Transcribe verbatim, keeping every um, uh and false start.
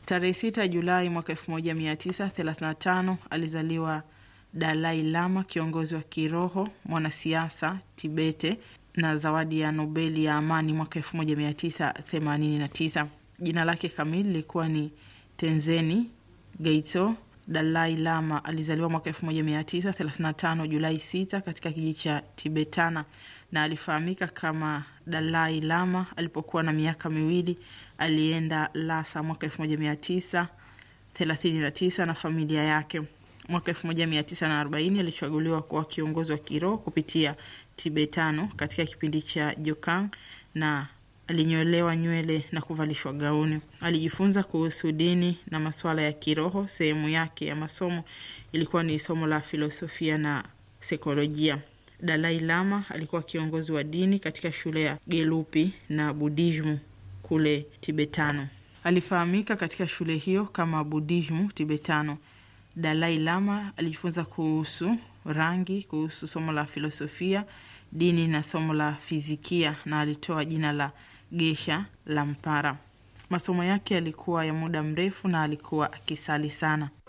Tarehe sita Julai mwaka elfu moja mia tisa thelathini na tano alizaliwa Dalai Lama, kiongozi wa kiroho, mwanasiasa Tibete na zawadi ya Nobeli ya amani mwaka elfu moja mia tisa themanini na tisa. Jina lake kamili lilikuwa ni Tenzeni Gyatso. Dalai Lama alizaliwa mwaka elfu moja mia tisa thelathini na tano Julai sita katika kijiji cha Tibetana na alifahamika kama Dalai Lama. Alipokuwa na miaka miwili alienda Lhasa mwaka elfu moja mia tisa thelathini na tisa na familia yake. Mwaka elfu moja mia tisa arobaini alichaguliwa kuwa kiongozi wa kiroho kupitia Tibetano katika kipindi cha Jokang na alinyolewa nywele na kuvalishwa gauni. Alijifunza kuhusu dini na masuala ya kiroho. Sehemu yake ya masomo ilikuwa ni somo la filosofia na saikolojia. Dalai Lama alikuwa kiongozi wa dini katika shule ya Gelupi na Buddhism kule Tibetano. Alifahamika katika shule hiyo kama Buddhism Tibetano. Dalai Lama alijifunza kuhusu rangi, kuhusu somo la filosofia, dini na somo la fizikia na alitoa jina la Gesha la Mpara. Masomo yake yalikuwa ya muda mrefu na alikuwa akisali sana.